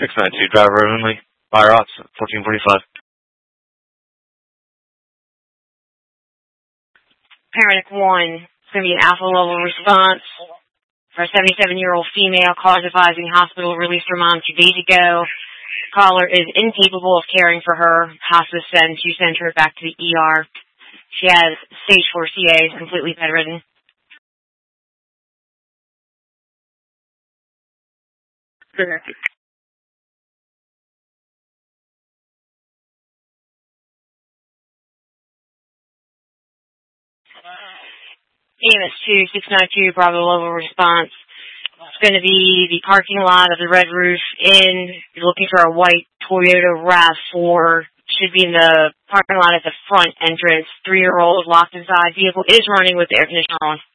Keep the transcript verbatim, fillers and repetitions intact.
six nine two, driver only. Fire ops, fourteen forty-five. Paramedic one, it's going to be an alpha level response for a seventy-seven-year-old female, cause advising hospital released her mom two days ago. Caller is incapable of caring for her. Hospice sends you send her back to the E R. She has stage four C A, is completely bedridden. Sure. E M S two, six nine two, Bravo level response. It's going to be the parking lot of the Red Roof Inn. You're looking for a white Toyota RAV four. Should be in the parking lot at the front entrance. Three-year-old locked inside. Vehicle is running with the air conditioner on.